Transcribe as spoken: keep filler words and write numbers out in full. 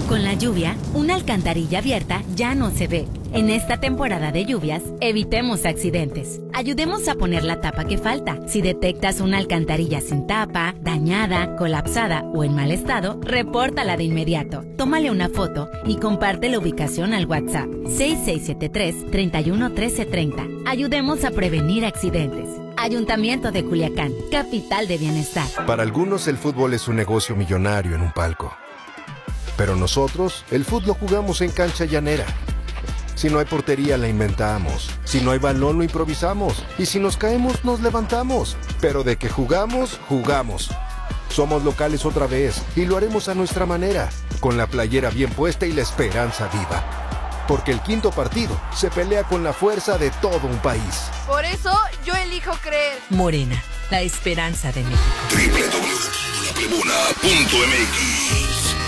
Con la lluvia, una alcantarilla abierta ya no se ve. En esta temporada de lluvias, evitemos accidentes. Ayudemos a poner la tapa que falta. Si detectas una alcantarilla sin tapa, dañada, colapsada o en mal estado, repórtala de inmediato. Tómale una foto y comparte la ubicación al WhatsApp seis seis siete tres, tres uno uno tres tres cero. Ayudemos a prevenir accidentes. Ayuntamiento de Culiacán, capital de bienestar. Para algunos el fútbol es un negocio millonario en un palco. Pero nosotros, el fútbol lo jugamos en cancha llanera. Si no hay portería, la inventamos. Si no hay balón, lo improvisamos. Y si nos caemos, nos levantamos. Pero de que jugamos, jugamos. Somos locales otra vez y lo haremos a nuestra manera, con la playera bien puesta y la esperanza viva. Porque el quinto partido se pelea con la fuerza de todo un país. Por eso, yo elijo creer. Morena, la esperanza de México. doble u doble u doble u punto la tribuna punto m x